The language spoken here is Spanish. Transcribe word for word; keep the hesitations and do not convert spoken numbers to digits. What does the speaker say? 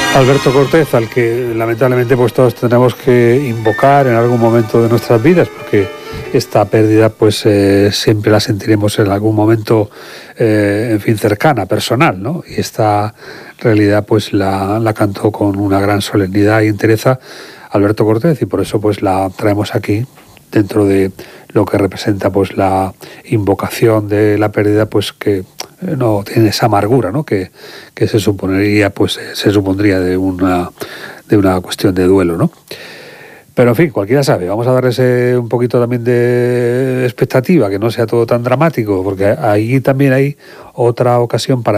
Alberto Cortés, al que lamentablemente pues todos tenemos que invocar en algún momento de nuestras vidas, porque esta pérdida pues eh, siempre la sentiremos en algún momento, eh, en fin, cercana, personal, ¿no? Y esta realidad pues la, la cantó con una gran solemnidad y entereza Alberto Cortés, y por eso pues la traemos aquí dentro de lo que representa pues la invocación de la pérdida, pues que no tiene esa amargura, ¿no? que, que se supondría pues se supondría de una de una cuestión de duelo, ¿no? Pero en fin, cualquiera sabe, vamos a darles un poquito también de expectativa, que no sea todo tan dramático, porque ahí también hay otra ocasión para